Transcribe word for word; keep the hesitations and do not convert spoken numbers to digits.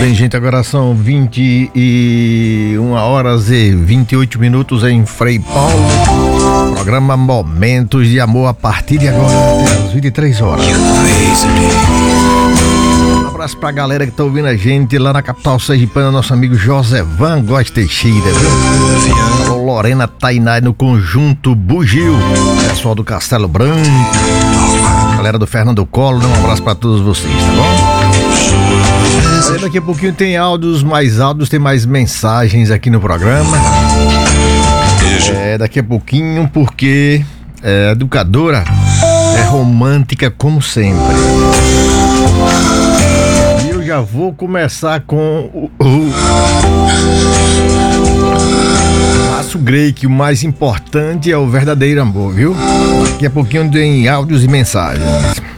bem, gente, agora são vinte e uma horas e vinte e oito minutos em Frei Paulo. Programa Momentos de Amor a partir de agora até as vinte e três horas. Um abraço pra galera que tá ouvindo a gente lá na capital sergipana, nosso amigo Josevan Góes Teixeira, viu? Alô, Lorena Tainai no Conjunto Bugio, pessoal do Castelo Branco, galera do Fernando Collor, um abraço pra todos vocês, tá bom? Aí daqui a pouquinho tem áudios, mais áudios, tem mais mensagens aqui no programa. É, daqui a pouquinho, porque é educadora, é romântica como sempre. E eu já vou começar com o, o Márcio Grey, que o mais importante é o verdadeiro amor, viu? Daqui a pouquinho tem áudios e mensagens.